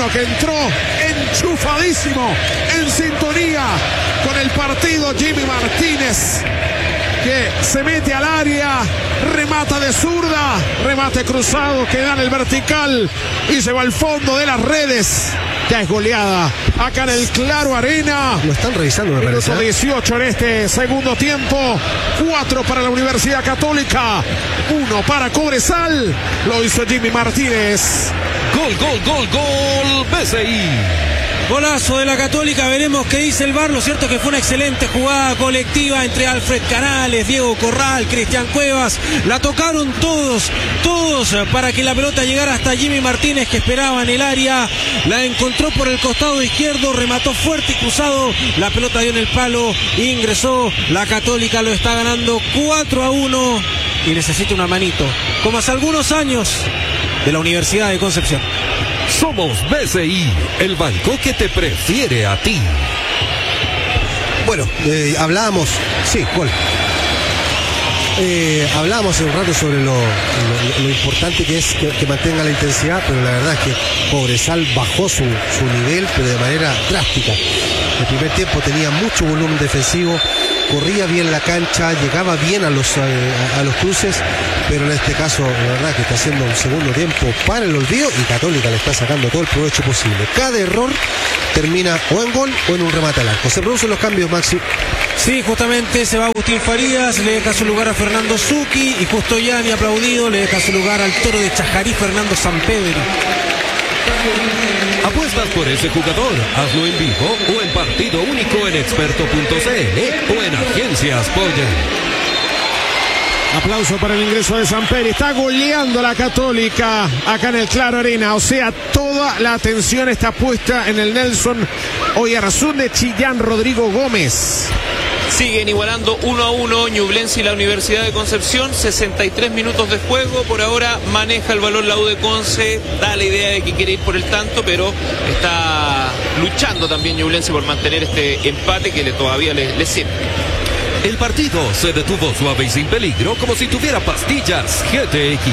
uno que entró enchufadísimo, en sintonía con el partido. Jimmy Martínez, que se mete al área, remata de zurda, remate cruzado que da en el vertical y se va al fondo de las redes. Ya es goleada acá en el Claro Arena. Lo están revisando, me Minuto parece. 18 en este segundo tiempo. 4 para la Universidad Católica, 1 para Cobresal. Lo hizo Jimmy Martínez. Gol, gol, gol, gol, BCI. Golazo de la Católica, veremos qué dice el VAR. Lo cierto es que fue una excelente jugada colectiva entre Alfred Canales, Diego Corral, Cristian Cuevas. La tocaron todos para que la pelota llegara hasta Jimmy Martínez, que esperaba en el área. La encontró por el costado izquierdo, remató fuerte y cruzado. La pelota dio en el palo, ingresó. La Católica lo está ganando 4-1 y necesita una manito, como hace algunos años, de la Universidad de Concepción. Somos BCI, el banco que te prefiere a ti. Bueno, hablábamos, sí, gol. Hablábamos hace un rato sobre lo importante que es que mantenga la intensidad, pero la verdad es que Cobresal bajó su nivel, pero de manera drástica. El primer tiempo tenía mucho volumen defensivo, corría bien la cancha, llegaba bien a los cruces, pero en este caso la verdad que está haciendo un segundo tiempo para el olvido, y Católica le está sacando todo el provecho posible. Cada error termina o en gol o en un remate al arco. Se producen los cambios, Maxi. Sí, justamente se va Agustín Farías, le deja su lugar a Fernando Zucchi, y Justo Yani, aplaudido, le deja su lugar al toro de Chajarí, Fernando Sampedro. ¿Apuestas por ese jugador? Hazlo en vivo o en partido único en experto.cl o en Agencias Poller. Aplauso para el ingreso de Samperi. Está goleando la Católica acá en el Claro Arena. O sea, toda la atención está puesta en el Nelson Oyarzún de Chillán Rodrigo Gómez. Siguen igualando 1-1 Ñublense y la Universidad de Concepción. 63 minutos de juego. Por ahora maneja el balón la U de Conce. Da la idea de que quiere ir por el tanto, pero está luchando también Ñublense por mantener este empate que todavía le sirve. El partido se detuvo suave y sin peligro, como si tuviera pastillas GTX.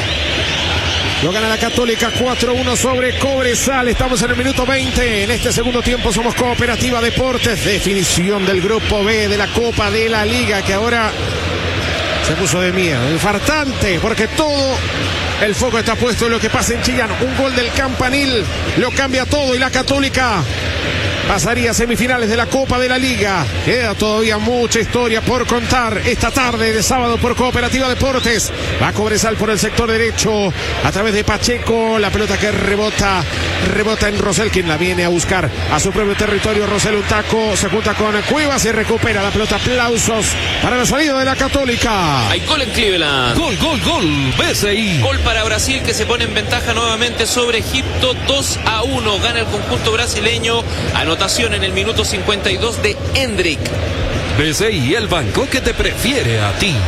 Lo gana la Católica 4-1 sobre Cobresal. Estamos en el minuto 20. En este segundo tiempo somos Cooperativa Deportes. Definición del grupo B de la Copa de la Liga, que ahora se puso de miedo. Infartante, porque todo el foco está puesto en lo que pasa en Chillán. Un gol del Campanil lo cambia todo, y la Católica pasaría a semifinales de la Copa de la Liga. Queda todavía mucha historia por contar esta tarde de sábado por Cooperativa Deportes. Va a Cobresal por el sector derecho a través de Pacheco. La pelota que rebota en Rosell, quien la viene a buscar a su propio territorio. Rosell, un taco, se junta con Cuevas y recupera la pelota. Aplausos para la salida de la Católica. Hay gol en Cleveland. Gol, gol, gol, BCI. Gol para Brasil, que se pone en ventaja nuevamente sobre Egipto. 2-1. Gana el conjunto brasileño. Anotación en el minuto 52 de Hendrik. BCI, el banco que te prefiere a ti.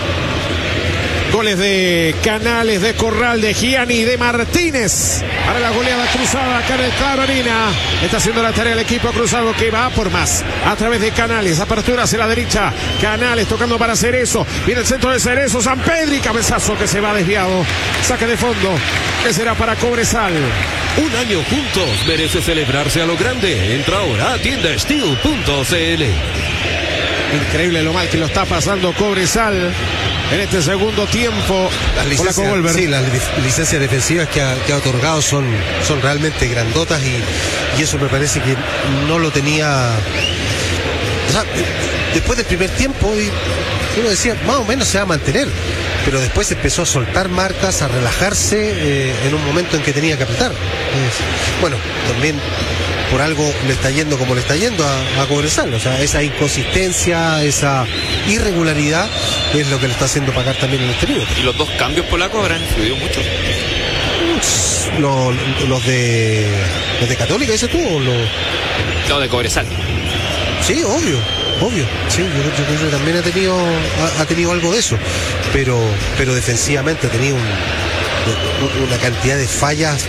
Goles de Canales, de Corral, de Gianni y de Martínez para la goleada cruzada acá en el Claro Arena. Está haciendo la tarea el equipo cruzado, que va por más a través de Canales. Apertura hacia la derecha. Canales tocando para Cerezo. Viene el centro de Cerezo. Sampedri, cabezazo que se va desviado. Saque de fondo que será para Cobresal. Un año juntos merece celebrarse a lo grande. Entra ahora a tiendasteel.cl. Increíble lo mal que lo está pasando Cobresal en este segundo tiempo. Las licencias defensivas que ha otorgado son realmente grandotas, y eso me parece que no lo tenía. O sea, después del primer tiempo uno decía, más o menos se va a mantener, pero después empezó a soltar marcas, a relajarse en un momento en que tenía que apretar. Bueno, también por algo le está yendo como le está yendo a Cobresal. O sea, esa inconsistencia, esa irregularidad es lo que le está haciendo pagar también en este minuto. Y los dos cambios polacos habrán influido mucho. Los de Católica, ¿dices tú? O No, de Cobresal. Sí, obvio. Sí, yo creo que también ha tenido algo de eso, pero defensivamente ha tenido una cantidad de fallas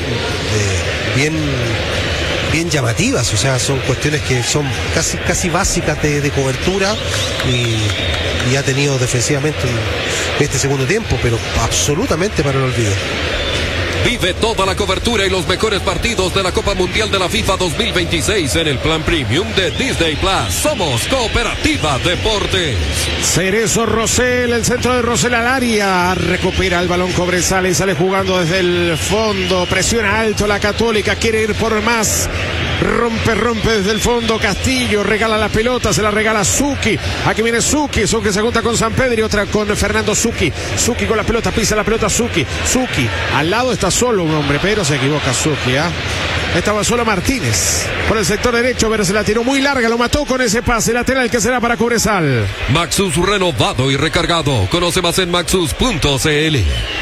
bien llamativas. O sea, son cuestiones que son casi básicas de cobertura, y ha tenido defensivamente este segundo tiempo, pero absolutamente para el olvido. Vive toda la cobertura y los mejores partidos de la Copa Mundial de la FIFA 2026 en el plan premium de Disney Plus. Somos Cooperativa Deportes. Cerezo Rosell, el centro de Rosell al área. Recupera el balón Cobresal, sale jugando desde el fondo. Presiona alto la Católica, quiere ir por más. Rompe desde el fondo. Castillo regala la pelota, se la regala Zucchi. Aquí viene Zucchi se junta con Sampedri, otra con Fernando Zucchi. Zucchi con la pelota, pisa la pelota Zucchi. Al lado está solo un hombre, pero se equivoca Zucchi, Estaba solo Martínez por el sector derecho, pero se la tiró muy larga, lo mató con ese pase lateral que será para Cobresal. Maxus renovado y recargado. Conoce más en maxus.cl.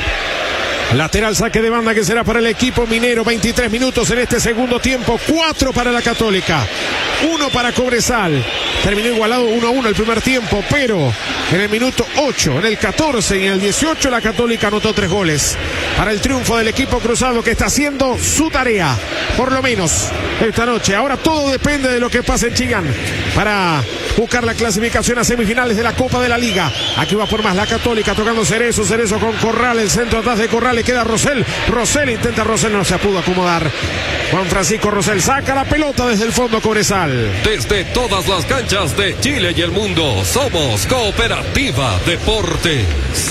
Lateral saque de banda que será para el equipo minero. 23 minutos en este segundo tiempo. 4 para la Católica, 1 para Cobresal. Terminó igualado 1-1 el primer tiempo, pero en el minuto 8, en el 14 y en el 18 la Católica anotó 3 goles para el triunfo del equipo cruzado, que está haciendo su tarea, por lo menos esta noche. Ahora todo depende de lo que pase en Chillán para buscar la clasificación a semifinales de la Copa de la Liga. Aquí va por más la Católica, tocando Cerezo con Corral, el centro atrás de Corral, le queda Rosell, intenta Rosell, no se pudo acomodar. Juan Francisco Rosell saca la pelota desde el fondo Cobresal. Desde todas las canchas de Chile y el mundo, somos Cooperativa Deportes.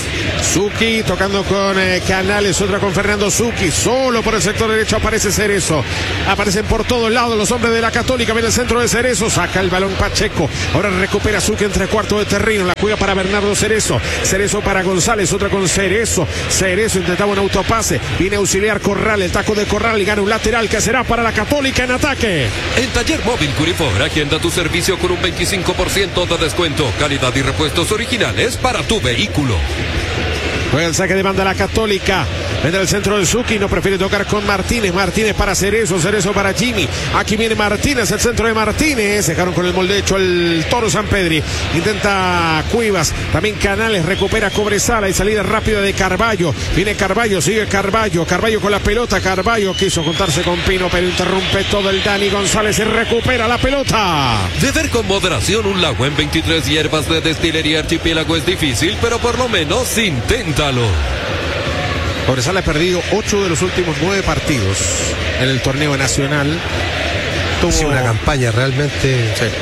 Zucchi tocando con Canales, otra con Fernando Zucchi, solo por el sector derecho aparece Cerezo. Aparecen por todos lados los hombres de la Católica. Viene el centro de Cerezo, saca el balón Pacheco. Ahora recupera Zucchi en 3/4 de terreno. La juega para Bernardo Cerezo. Cerezo para González, otra con Cerezo. Cerezo intentaba un autopase. Viene a auxiliar Corral, el taco de Corral y gana un lateral que será para la Católica en ataque. En Taller Móvil Curifor, agenda tu servicio con un 25% de descuento. Calidad y repuestos originales para tu vehículo. Juega el saque de banda la Católica. Vendrá el centro de Zucchi, no prefiere tocar con Martínez. Martínez para Cerezo para Jimmy. Aquí viene Martínez, el centro de Martínez. Dejaron con el molde hecho el Toro Sampedri. Intenta Cuevas, también Canales, recupera Cobresal. Hay salida rápida de Carballo. Viene Carballo, sigue Carballo. Carballo con la pelota. Carballo quiso juntarse con Pino, pero interrumpe todo el Dani González y recupera la pelota. Beber con moderación un lago en 23 hierbas de Destilería Archipiélago es difícil, pero por lo menos inténtalo. Cobresal ha perdido 8 de los últimos 9 partidos en el torneo nacional. Tuvo una campaña realmente. Sí.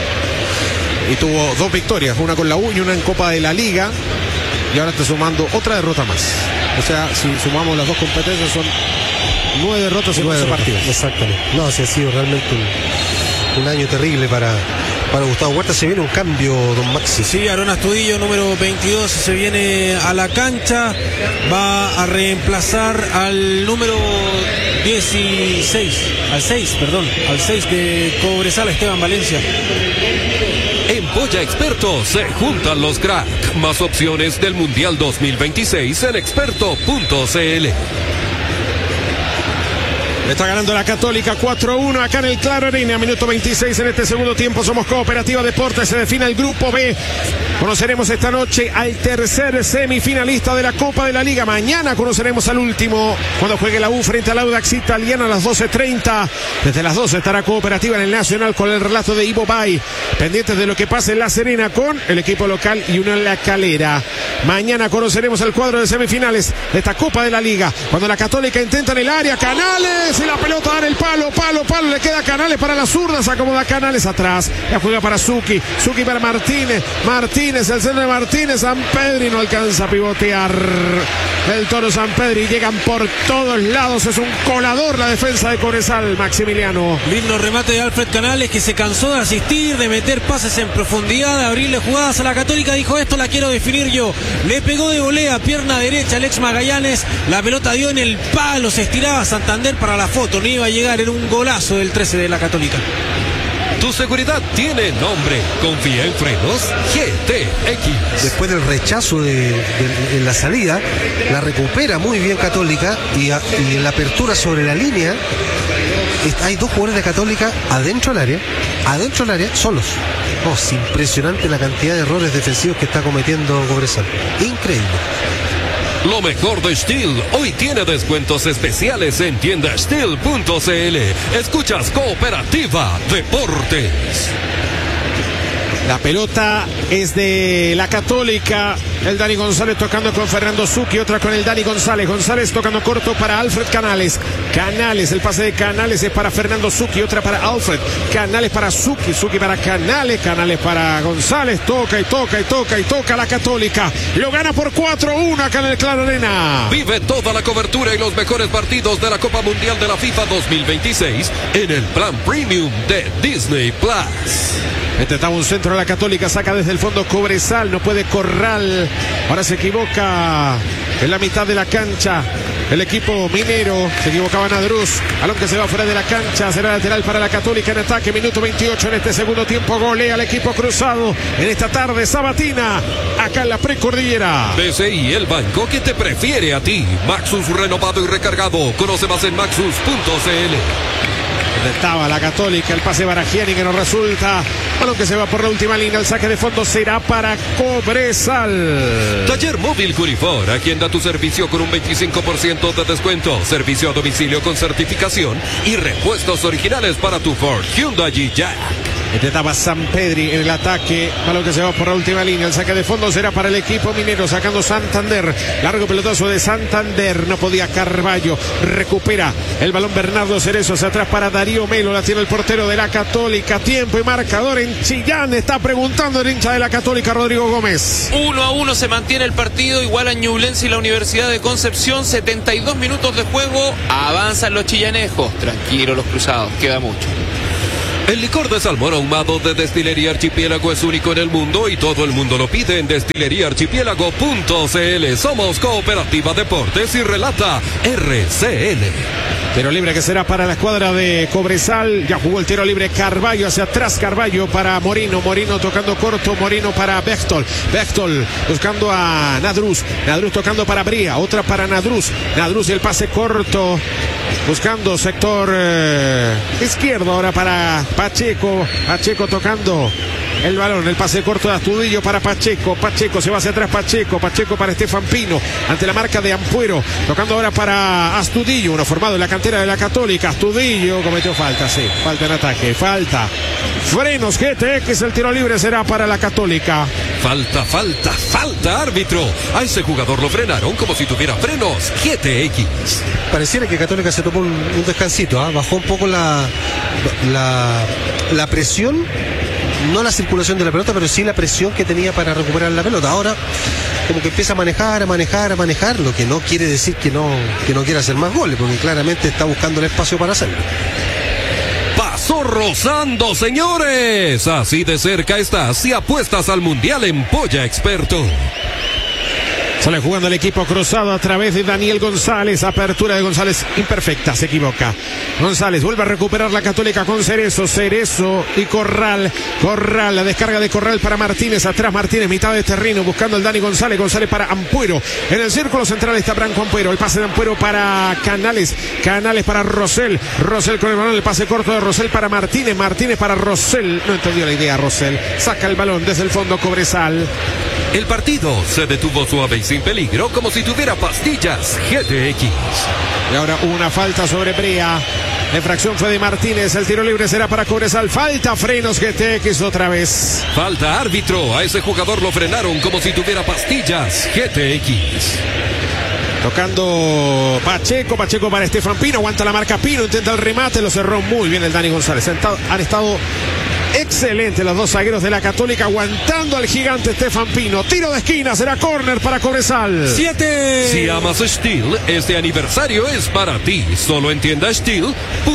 Y tuvo 2 victorias, una con la U y una en Copa de la Liga. Y ahora está sumando otra derrota más. O sea, si sumamos las 2 competencias, son 9 derrotas en 11 partidos. Exactamente. No, sí ha sido realmente un año terrible para Gustavo Huerta. Se viene un cambio, don Maxi. Sí, Aarón Astudillo, número 22, se viene a la cancha. Va a reemplazar al número 16, al 6 de Cobresal, Esteban Valencia. En Polla Experto se juntan los crack. Más opciones del Mundial 2026 en experto.cl. Está ganando la Católica 4-1 acá en el Claro Arena, minuto 26 en este segundo tiempo. Somos Cooperativa Deportes, se define el grupo B. Conoceremos esta noche al tercer semifinalista de la Copa de la Liga. Mañana conoceremos al último cuando juegue la U frente al Audax Italiano a las 12:30. Desde las 12 estará Cooperativa en el Nacional con el relato de Ivo Bay. Pendientes de lo que pase en La Serena con el equipo local y uno en La Calera. Mañana conoceremos el cuadro de semifinales de esta Copa de la Liga. Cuando la Católica intenta en el área, Canales y la pelota da en el palo, le queda Canales para la zurda, se acomoda Canales atrás, la juega para Zucchi para Martínez, el centro de Martínez, Sampedri no alcanza a pivotear, el Toro Sampedri, llegan por todos lados, es un colador la defensa de Cobresal, Maximiliano. Lindo remate de Alfred Canales, que se cansó de asistir, de meter pases en profundidad, de abrirle jugadas a la Católica, dijo: esto la quiero definir yo, le pegó de volea, pierna derecha Alex Magallanes, la pelota dio en el palo, se estiraba Santander para la foto, no iba a llegar, era un golazo del 13 de la Católica. Tu seguridad tiene nombre. Confía en Frenos GTX. Después del rechazo de la salida, la recupera muy bien Católica y en la apertura sobre la línea hay 2 jugadores de Católica adentro del área, solos. Es impresionante la cantidad de errores defensivos que está cometiendo Cobresal. Increíble. Lo mejor de Steel hoy tiene descuentos especiales en tiendasteel.cl. Escuchas Cooperativa Deportes. La pelota es de la Católica. El Dani González tocando con Fernando Zucchi, otra con el Dani González. González tocando corto para Alfred Canales. Canales, el pase de Canales es para Fernando Zucchi, otra para Alfred. Canales para Zucchi, Zucchi para Canales, Canales para González. Toca y toca y toca y toca la Católica. Lo gana por 4-1 acá en el Claro Arena. Vive toda la cobertura y los mejores partidos de la Copa Mundial de la FIFA 2026 en el plan premium de Disney Plus. Intentaba un centro de la Católica, saca desde el fondo Cobresal, no puede Corral. Ahora se equivoca en la mitad de la cancha el equipo minero, se equivocaba Nadruz. Balón que se va fuera de la cancha, será lateral para la Católica en ataque. Minuto 28 en este segundo tiempo, golea al equipo cruzado en esta tarde sabatina, acá en la precordillera. BCI, el banco que te prefiere a ti. Maxus renovado y recargado. Conoce más en maxus.cl. Estaba la Católica, el pase Baragiani que no resulta. Balón que se va por la última línea, el saque de fondo será para Cobresal. Taller Móvil Curifor, a quien da tu servicio con un 25% de descuento. Servicio a domicilio con certificación y repuestos originales para tu Ford, Hyundai y Jack. Intentaba San Pedri en el ataque. Balón que se va por la última línea. El saque de fondo será para el equipo minero. Sacando Santander. Largo pelotazo de Santander. No podía Carballo. Recupera el balón Bernardo Cerezo. Hacia atrás para Darío Melo. La tiene el portero de la Católica. Tiempo y marcador en Chillán. Está preguntando el hincha de la Católica, Rodrigo Gómez. 1-1 se mantiene el partido. Igual a Ñublense y la Universidad de Concepción. 72 minutos de juego. Avanzan los chillanejos. Tranquilos los cruzados. Queda mucho. El licor de salmón ahumado de Destilería Archipiélago es único en el mundo y todo el mundo lo pide en destileriaarchipiélago.cl. Somos Cooperativa Deportes y relata RCN. Tiro libre que será para la escuadra de Cobresal. Ya jugó el tiro libre Carballo hacia atrás. Carballo para Morino. Morino tocando corto. Morino para Bechtol. Bechtol buscando a Nadruz. Nadruz tocando para Bría. Otra para Nadruz. Nadruz y el pase corto. Buscando sector izquierdo ahora para Pacheco. Pacheco tocando el balón, el pase corto de Astudillo para Pacheco. Pacheco se va hacia atrás. Pacheco para Estefan Pino ante la marca de Ampuero. Tocando ahora para Astudillo, uno formado en la cantera de la Católica. Astudillo cometió falta, sí, falta en ataque, falta. Frenos GTX, el tiro libre será para la Católica. Falta, árbitro. A ese jugador lo frenaron como si tuviera frenos GTX. Pareciera que Católica se tomó un descansito, bajó un poco la presión, no la circulación de la pelota, pero sí la presión que tenía para recuperar la pelota. Ahora como que empieza a manejar, lo que no quiere decir que no quiera hacer más goles, porque claramente está buscando el espacio para hacerlo. Pasó rozando, señores. Así de cerca estás si apuestas al Mundial en Polla Experto. Sale jugando el equipo cruzado a través de Daniel González. Apertura de González imperfecta, se equivoca. González vuelve a recuperar la Católica con Cerezo. Cerezo y Corral. Corral, la descarga de Corral para Martínez. Atrás Martínez, mitad de terreno, buscando el Dani González. González para Ampuero. En el círculo central está Branco Ampuero. El pase de Ampuero para Canales. Canales para Rosell. Rosell con el balón. El pase corto de Rosell para Martínez. Martínez para Rosell. No entendió la idea Rosell. Saca el balón desde el fondo Cobresal. El partido se detuvo suave y sin peligro, como si tuviera pastillas GTX. Y ahora una falta sobre Brea. La infracción fue de Martínez. El tiro libre será para Cobresal. Falta, Frenos GTX otra vez. Falta, árbitro. A ese jugador lo frenaron como si tuviera pastillas GTX. Tocando Pacheco para Estefan Pino. Aguanta la marca Pino, intenta el remate. Lo cerró muy bien el Dani González. Han estado excelentes los dos zagueros de la Católica, aguantando al gigante Estefan Pino. Tiro de esquina, será córner para Cobresal. 7. Si amas Steel, este aniversario es para ti. Solo en tiendasteel.cl.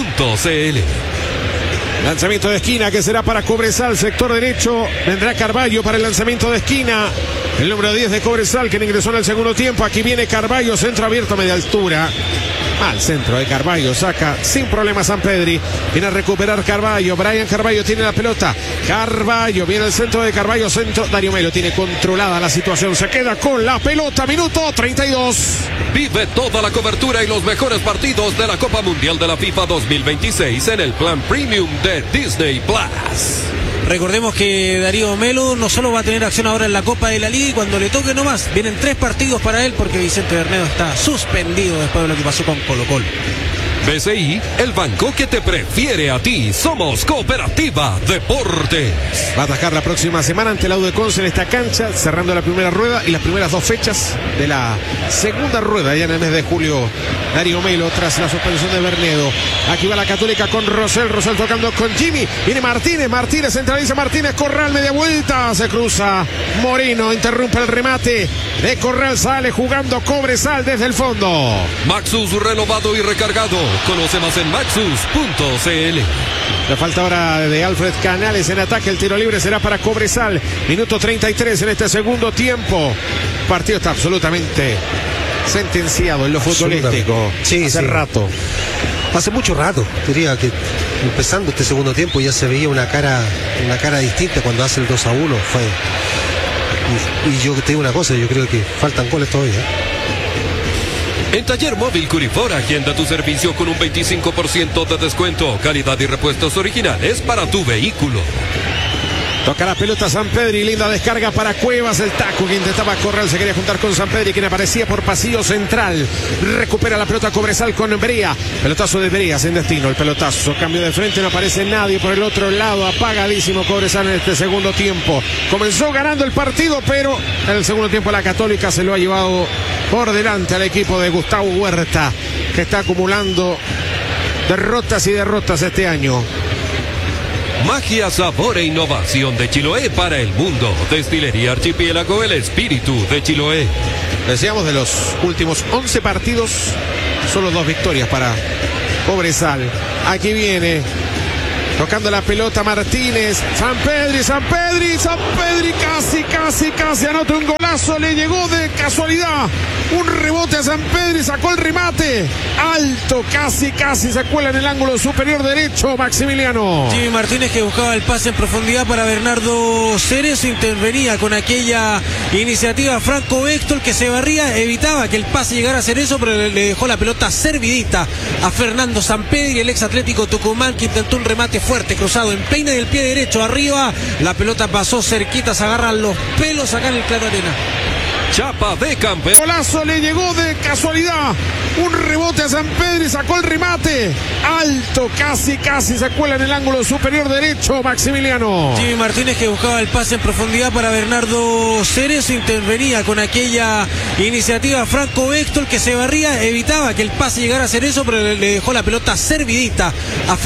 Lanzamiento de esquina que será para Cobresal, sector derecho. Vendrá Carballo para el lanzamiento de esquina. El número 10 de Cobresal que ingresó en el segundo tiempo. Aquí viene Carballo, centro abierto a media altura. Al centro de Carballo, saca sin problema San Pedri. Viene a recuperar Carballo. Brian Carballo tiene la pelota. Carballo viene al centro de Carballo. Centro. Darío Melo tiene controlada la situación. Se queda con la pelota. Minuto 32. Vive toda la cobertura y los mejores partidos de la Copa Mundial de la FIFA 2026 en el plan premium de Disney Plus. Recordemos que Darío Melo no solo va a tener acción ahora en la Copa de la Liga y cuando le toque nomás, vienen 3 partidos para él porque Vicente Bernedo está suspendido después de lo que pasó con Colo-Colo. BCI, el banco que te prefiere a ti. Somos Cooperativa Deportes. Va a atacar la próxima semana ante la U de Conce en esta cancha, cerrando la primera rueda y las primeras 2 fechas de la segunda rueda ya en el mes de julio. Darío Melo tras la suspensión de Bernedo. Aquí va la Católica con Rosell tocando con Jimmy. Viene Martínez centraliza Martínez, Corral media vuelta, se cruza Moreno, interrumpe el remate de Corral, sale jugando Cobresal desde el fondo. Maxus renovado y recargado. Conoce más en maxus.cl. La falta ahora de Alfred Canales en ataque, el tiro libre será para Cobresal. Minuto 33 en este segundo tiempo. El partido está absolutamente sentenciado en lo futbolístico. Hace rato. Hace mucho rato, diría que empezando este segundo tiempo ya se veía una cara distinta cuando hace el 2-1. Y yo te digo una cosa, yo creo que faltan goles todavía. En Taller Móvil Curifor, agenda tu servicio con un 25% de descuento. Calidad y repuestos originales para tu vehículo. Toca la pelota Sampedri, linda descarga para Cuevas, el taco que intentaba correr, se quería juntar con Sampedri, quien aparecía por pasillo central. Recupera la pelota Cobresal con Brea, pelotazo de Brea sin destino, el pelotazo, cambio de frente, no aparece nadie por el otro lado, apagadísimo Cobresal en este segundo tiempo. Comenzó ganando el partido, pero en el segundo tiempo la Católica se lo ha llevado por delante al equipo de Gustavo Huerta, que está acumulando derrotas y derrotas este año. Magia, sabor e innovación de Chiloé para el mundo. Destilería Archipiélago, el espíritu de Chiloé. Decíamos de los últimos 11 partidos, solo 2 victorias para Cobresal. Aquí viene, tocando la pelota Martínez, Sampedri, casi anota un golazo, le llegó de casualidad, un rebote a Sampedri, sacó el remate, alto, casi se cuela en el ángulo superior derecho Maximiliano. Jimmy Martínez, que buscaba el pase en profundidad para Bernardo Cerezo, intervenía con aquella iniciativa Franco Béctor, que se barría, evitaba que el pase llegara a Cerezo, pero le dejó la pelota servidita a Fernando Sampedri, el ex Atlético Tucumán, que intentó un remate fuerte, cruzado, en peine del pie derecho arriba, la pelota pasó cerquita, se agarran los pelos acá en el Claro Arena. Chapa de campeón. Golazo, le llegó de casualidad, un rebote a Sampedri, sacó el remate, alto, casi se cuela en el ángulo superior derecho Maximiliano. Jimmy Martínez, que buscaba el pase en profundidad para Bernardo Cerezo, intervenía con aquella iniciativa Franco Béctor, que se barría, evitaba que el pase llegara a Cerezo, pero le dejó la pelota servidita a